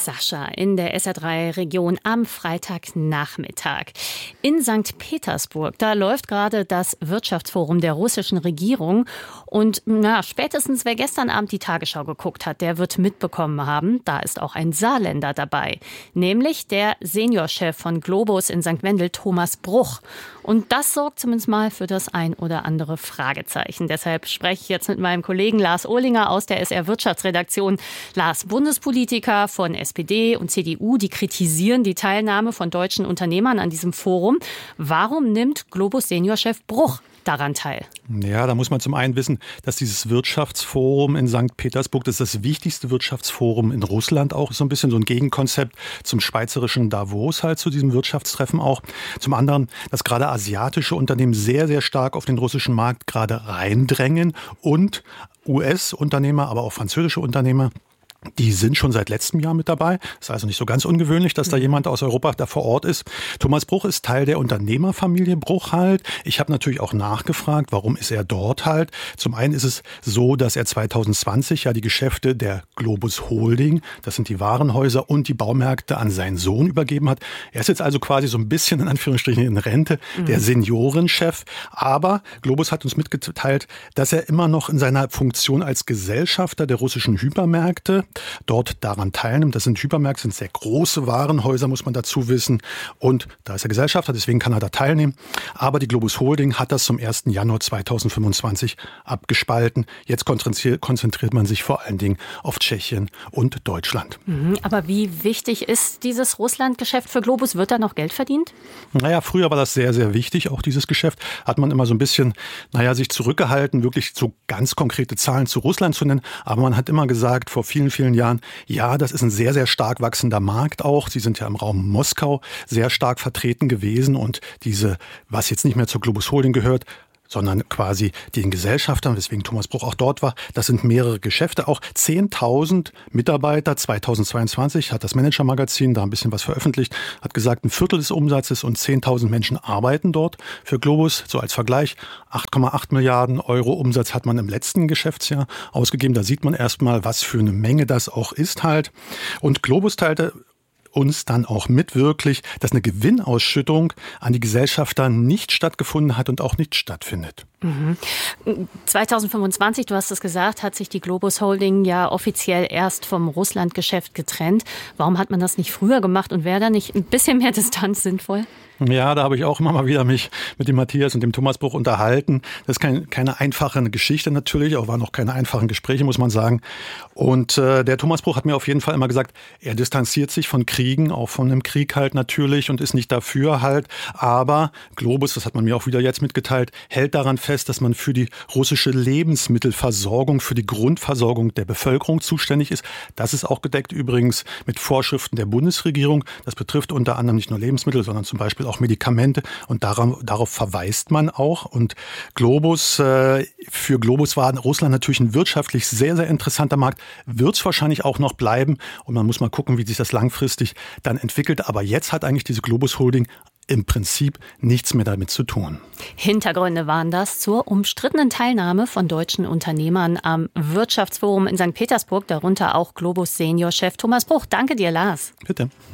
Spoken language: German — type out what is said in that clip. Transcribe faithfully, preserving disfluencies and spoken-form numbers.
Sascha in der S R drei Region am Freitagnachmittag. In Sankt Petersburg, da läuft gerade das Wirtschaftsforum der russischen Regierung. Und na, spätestens wer gestern Abend die Tagesschau geguckt hat, der wird mitbekommen haben, da ist auch ein Saarländer dabei. Nämlich der Seniorchef von Globus in Sankt Wendel, Thomas Bruch. Und das sorgt zumindest mal für das ein oder andere Fragezeichen. Deshalb spreche ich jetzt mit meinem Kollegen Lars Ohlinger aus der S R Wirtschaftsredaktion. Lars, Bundespolitiker von S P D und C D U, die kritisieren die Teilnahme von deutschen Unternehmern an diesem Forum. Warum nimmt Globus Seniorchef Bruch daran teil? Ja, da muss man zum einen wissen, dass dieses Wirtschaftsforum in Sankt Petersburg, das ist das wichtigste Wirtschaftsforum in Russland auch, ist so ein bisschen so ein Gegenkonzept zum schweizerischen Davos halt, zu diesem Wirtschaftstreffen auch. Zum anderen, dass gerade asiatische Unternehmen sehr, sehr stark auf den russischen Markt gerade reindrängen und U S-Unternehmer, aber auch französische Unternehmer, die sind schon seit letztem Jahr mit dabei. Ist also nicht so ganz ungewöhnlich, dass da jemand aus Europa da vor Ort ist. Thomas Bruch ist Teil der Unternehmerfamilie Bruch halt. Ich habe natürlich auch nachgefragt, warum ist er dort halt. Zum einen ist es so, dass er zwanzig zwanzig ja die Geschäfte der Globus Holding, das sind die Warenhäuser und die Baumärkte, an seinen Sohn übergeben hat. Er ist jetzt also quasi so ein bisschen in Anführungsstrichen in Rente, mhm. der Seniorenchef. Aber Globus hat uns mitgeteilt, dass er immer noch in seiner Funktion als Gesellschafter der russischen Hypermärkte dort daran teilnimmt. Das sind Hypermärkte, sind sehr große Warenhäuser, muss man dazu wissen. Und da ist er Gesellschafter, deswegen kann er da teilnehmen. Aber die Globus Holding hat das zum ersten Januar zweitausendfünfundzwanzig abgespalten. Jetzt konzentriert, konzentriert man sich vor allen Dingen auf Tschechien und Deutschland. Mhm, aber wie wichtig ist dieses Russlandgeschäft für Globus? Wird da noch Geld verdient? Naja, früher war das sehr, sehr wichtig, auch dieses Geschäft. Hat man immer so ein bisschen, naja, sich zurückgehalten, wirklich so ganz konkrete Zahlen zu Russland zu nennen. Aber man hat immer gesagt, vor vielen, vielen Jahren, ja, das ist ein sehr, sehr stark wachsender Markt auch. Sie sind ja im Raum Moskau sehr stark vertreten gewesen und diese, was jetzt nicht mehr zur Globus Holding gehört, sondern quasi den Gesellschaftern, weswegen Thomas Bruch auch dort war. Das sind mehrere Geschäfte, auch zehntausend Mitarbeiter. zweitausendzweiundzwanzig hat das Manager-Magazin da ein bisschen was veröffentlicht, hat gesagt, ein Viertel des Umsatzes und zehntausend Menschen arbeiten dort für Globus. So als Vergleich, acht Komma acht Milliarden Euro Umsatz hat man im letzten Geschäftsjahr ausgegeben. Da sieht man erstmal, was für eine Menge das auch ist halt. Und Globus teilte uns dann auch mit wirklich, dass eine Gewinnausschüttung an die Gesellschafter nicht stattgefunden hat und auch nicht stattfindet. Mhm. zweitausendfünfundzwanzig, du hast es gesagt, hat sich die Globus Holding ja offiziell erst vom Russlandgeschäft getrennt. Warum hat man das nicht früher gemacht und wäre da nicht ein bisschen mehr Distanz sinnvoll? Ja, da habe ich auch immer mal wieder mich mit dem Matthias und dem Thomas Bruch unterhalten. Das ist kein, keine einfache Geschichte natürlich, auch waren noch keine einfachen Gespräche, muss man sagen. Und äh, der Thomas Bruch hat mir auf jeden Fall immer gesagt, er distanziert sich von Kriegen, auch von einem Krieg halt natürlich und ist nicht dafür halt. Aber Globus, das hat man mir auch wieder jetzt mitgeteilt, hält daran fest, dass man für die russische Lebensmittelversorgung, für die Grundversorgung der Bevölkerung zuständig ist. Das ist auch gedeckt übrigens mit Vorschriften der Bundesregierung. Das betrifft unter anderem nicht nur Lebensmittel, sondern zum Beispiel auch Medikamente und darauf, darauf verweist man auch. Und Globus, äh, für Globus war Russland natürlich ein wirtschaftlich sehr, sehr interessanter Markt, wird es wahrscheinlich auch noch bleiben und man muss mal gucken, wie sich das langfristig dann entwickelt. Aber jetzt hat eigentlich diese Globus Holding im Prinzip nichts mehr damit zu tun. Hintergründe waren das zur umstrittenen Teilnahme von deutschen Unternehmern am Wirtschaftsforum in Sankt Petersburg, darunter auch Globus Seniorchef Thomas Bruch. Danke dir, Lars. Bitte.